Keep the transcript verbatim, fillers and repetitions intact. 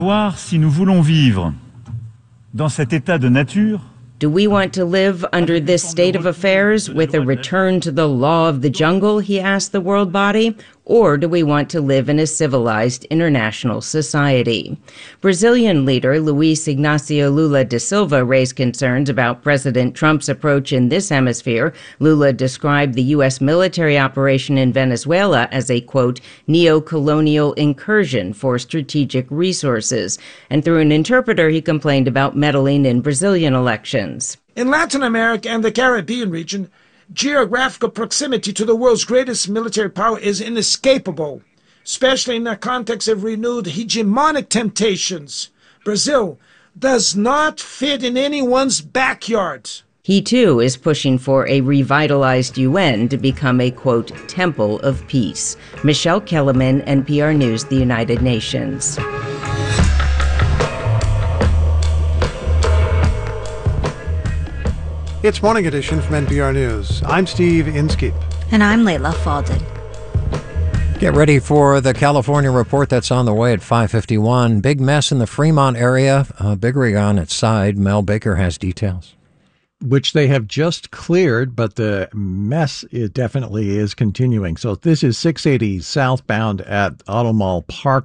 Voir si nous voulons vivre dans cet état de nature. Do we want to live under this state of affairs with a return to the law of the jungle, he asked the world body, or do we want to live in a civilized international society? Brazilian leader Luiz Inácio Lula da Silva raised concerns about President Trump's approach in this hemisphere. Lula described the U S military operation in Venezuela as a, quote, neo-colonial incursion for strategic resources. And through an interpreter, he complained about meddling in Brazilian elections. In Latin America and the Caribbean region, geographical proximity to the world's greatest military power is inescapable, especially in the context of renewed hegemonic temptations. Brazil does not fit in anyone's backyard. He, too, is pushing for a revitalized U N to become a, quote, temple of peace. Michelle Kellerman, N P R News, the United Nations. It's Morning Edition from N P R News. I'm Steve Inskeep. And I'm Layla Falded. Get ready for the California report that's on the way at five fifty-one. Big mess in the Fremont area. A big rig on its side. Mel Baker has details. Which they have just cleared, but the mess it definitely is continuing. So this is six eighty southbound at Auto Mall Park.